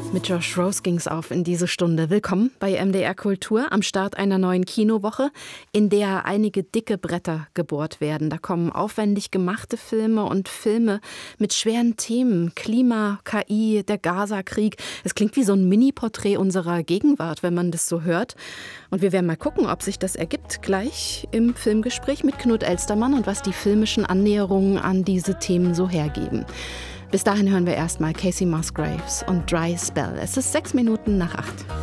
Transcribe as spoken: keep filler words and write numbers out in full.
Mit Josh Rose ging's auf in diese Stunde. Willkommen bei M D R Kultur am Start einer neuen Kinowoche, in der einige dicke Bretter gebohrt werden. Da kommen aufwendig gemachte Filme und Filme mit schweren Themen. Klima, K I, der Gaza-Krieg. Es klingt wie so ein Mini-Porträt unserer Gegenwart, wenn man das so hört. Und wir werden mal gucken, ob sich das ergibt, gleich im Filmgespräch mit Knut Elstermann und was die filmischen Annäherungen an diese Themen so hergeben. Bis dahin hören wir erstmal Casey Musgraves und Dry Spell. Es ist sechs Minuten nach acht.